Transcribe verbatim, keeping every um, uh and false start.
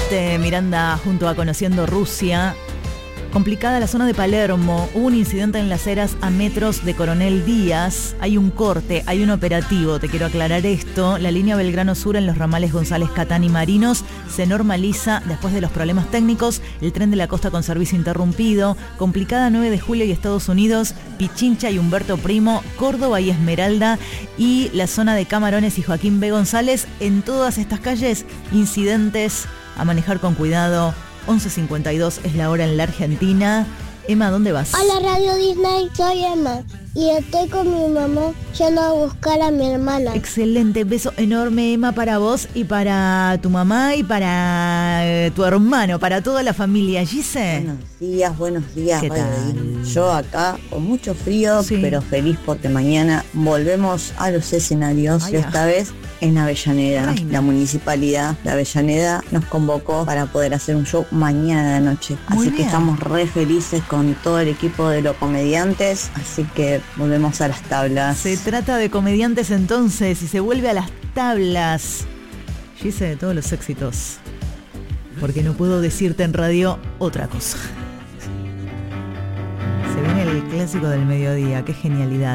Dice Miranda junto a Conociendo Rusia. Complicada la zona de Palermo. Hubo un incidente en las eras a metros de Coronel Díaz. Hay un corte, hay un operativo. Te quiero aclarar esto. La línea Belgrano Sur en los ramales González Catán y Marinos se normaliza después de los problemas técnicos. El tren de la costa con servicio interrumpido. Complicada nueve de julio y Estados Unidos. Pichincha y Humberto Primo. Córdoba y Esmeralda. Y la zona de Camarones y Joaquín B. González. En todas estas calles, incidentes a manejar con cuidado. once cincuenta y dos es la hora en la Argentina. Emma, ¿dónde vas? Hola Radio Disney, soy Emma y estoy con mi mamá yendo a buscar a mi hermana. Excelente, beso enorme, Emma, para vos y para tu mamá y para eh, tu hermano, para toda la familia. Gise. Buenos días, buenos días. ¿Qué Radio tal? Disney. Yo acá con mucho frío, Sí. pero feliz porque mañana volvemos a los escenarios. Ay, y esta ah. vez en Avellaneda. Reina. La municipalidad de Avellaneda nos convocó para poder hacer un show mañana de la noche. Muy así que bien. estamos re felices con todo el equipo de los comediantes. Así que volvemos a las tablas. Se trata de comediantes entonces y se vuelve a las tablas. Gise, de todos los éxitos. Porque no puedo decirte en radio otra cosa. Se viene el clásico del mediodía, qué genialidad.